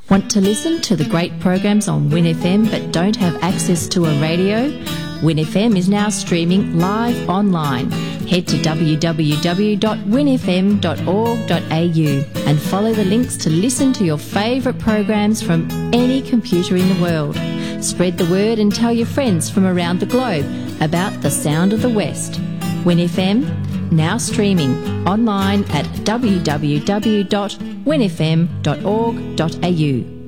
Want to listen to the great programs on Win FM but don't have access to a radio? Win FM is now streaming live online. Head to www.winfm.org.au and follow the links to listen to your favourite programs from any computer in the world. Spread the word and tell your friends from around the globe about the sound of the West. Win FM, now streaming online at www.winfm.org.au.